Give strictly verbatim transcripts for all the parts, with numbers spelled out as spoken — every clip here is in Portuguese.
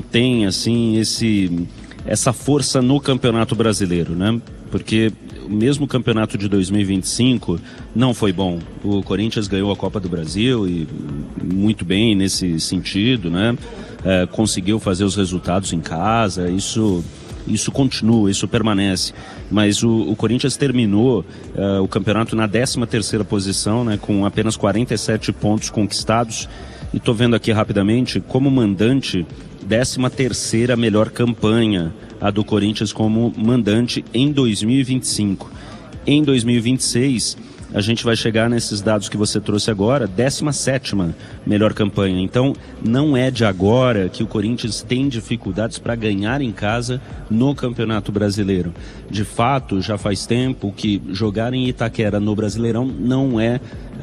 não tem assim esse, essa força no Campeonato Brasileiro, né? Porque mesmo o campeonato de dois mil e vinte e cinco não foi bom. O Corinthians ganhou a Copa do Brasil e muito bem nesse sentido, né? É, conseguiu fazer os resultados em casa, isso, isso continua, isso permanece. Mas o, o Corinthians terminou é, o campeonato na décima terceira posição, né? Com apenas quarenta e sete pontos conquistados. E estou vendo aqui rapidamente, como mandante, décima terceira melhor campanha a do Corinthians como mandante em dois mil e vinte e cinco. Em dois mil e vinte e seis, a gente vai chegar nesses dados que você trouxe agora, décima sétima melhor campanha. Então, não é de agora que o Corinthians tem dificuldades para ganhar em casa no Campeonato Brasileiro. De fato, já faz tempo que jogar em Itaquera no Brasileirão não é,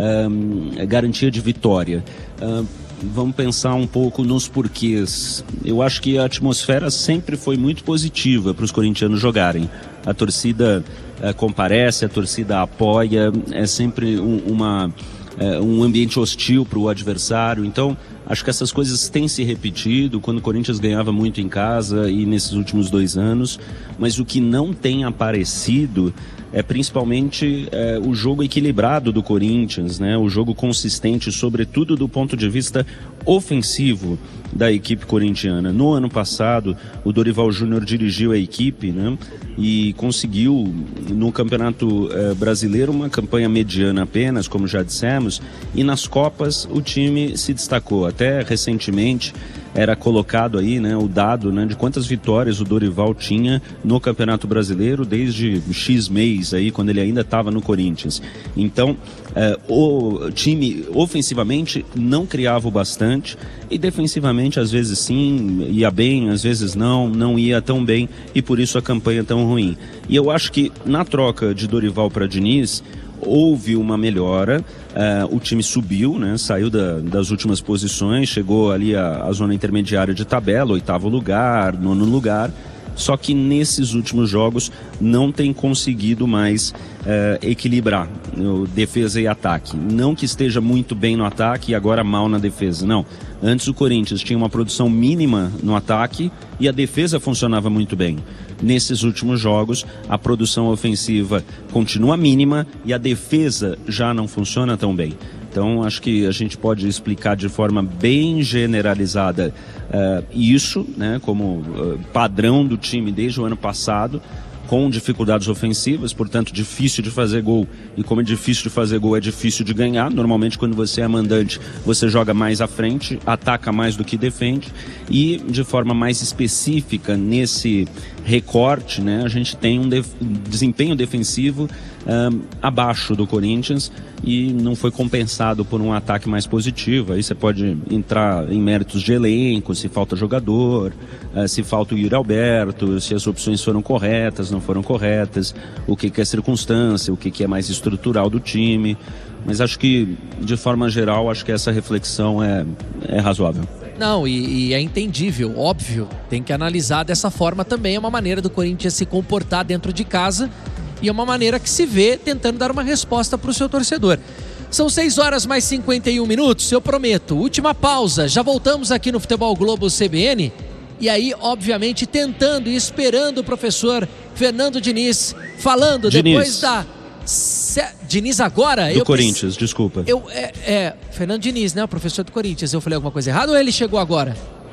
um, é garantia de vitória. Um, Vamos pensar um pouco nos porquês. Eu acho que a atmosfera sempre foi muito positiva para os corintianos jogarem. A torcida é, comparece, a torcida apoia, é sempre um, uma, é, um ambiente hostil para o adversário. Então, acho que essas coisas têm se repetido quando o Corinthians ganhava muito em casa e nesses últimos dois anos. Mas o que não tem aparecido é principalmente é, o jogo equilibrado do Corinthians, né? O jogo consistente, sobretudo do ponto de vista ofensivo da equipe corintiana. No ano passado, o Dorival Júnior dirigiu a equipe, né? E conseguiu, no Campeonato eh, Brasileiro, uma campanha mediana apenas, como já dissemos, e nas Copas o time se destacou. Até recentemente era colocado aí, né, o dado, né, de quantas vitórias o Dorival tinha no Campeonato Brasileiro desde X mês, aí, quando ele ainda estava no Corinthians. Então, eh, o time ofensivamente não criava o bastante e defensivamente às vezes sim, ia bem, às vezes não, não ia tão bem e por isso a campanha tão ruim. E eu acho que na troca de Dorival para Diniz houve uma melhora, uh, o time subiu, né, saiu da, das últimas posições, chegou ali à, à zona intermediária de tabela, oitavo lugar, nono lugar, só que nesses últimos jogos não tem conseguido mais uh, equilibrar uh, defesa e ataque. Não que esteja muito bem no ataque e agora mal na defesa, não. Antes o Corinthians tinha uma produção mínima no ataque e a defesa funcionava muito bem. Nesses últimos jogos, a produção ofensiva continua mínima e a defesa já não funciona tão bem. Então, acho que a gente pode explicar de forma bem generalizada uh, isso, né, como uh, padrão do time desde o ano passado, com dificuldades ofensivas, portanto difícil de fazer gol, e como é difícil de fazer gol, é difícil de ganhar. Normalmente quando você é mandante, você joga mais à frente, ataca mais do que defende, e de forma mais específica nesse recorte, né, a gente tem um def- desempenho defensivo um, abaixo do Corinthians e não foi compensado por um ataque mais positivo. Aí você pode entrar em méritos de elenco, se falta jogador, uh, se falta o Yuri Alberto, se as opções foram corretas, não foram corretas, o que, que é circunstância, o que, que é mais estrutural do time. Mas acho que, de forma geral, acho que essa reflexão é, é razoável. Não, e, e é entendível, óbvio, tem que analisar dessa forma também. É uma maneira do Corinthians se comportar dentro de casa e é uma maneira que se vê tentando dar uma resposta para o seu torcedor. São seis horas mais cinquenta e um minutos, eu prometo. Última pausa, já voltamos aqui no Futebol Globo C B N. E aí, obviamente, tentando e esperando o professor Fernando Diniz falando Diniz. depois da... Se... Diniz agora? Do eu Corinthians, pense... desculpa. Eu, é, é, Fernando Diniz, né? O professor do Corinthians. Eu falei alguma coisa errada ou ele chegou agora?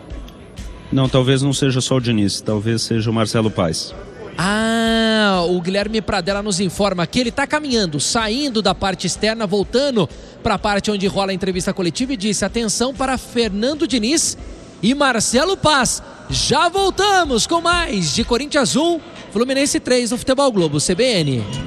Não, talvez não seja só o Diniz, talvez seja o Marcelo Paes. Ah, o Guilherme Pradella nos informa que ele está caminhando, saindo da parte externa, voltando para a parte onde rola a entrevista coletiva e disse: atenção para Fernando Diniz e Marcelo Paes. Já voltamos com mais de Corinthians um, Fluminense três no Futebol Globo C B N.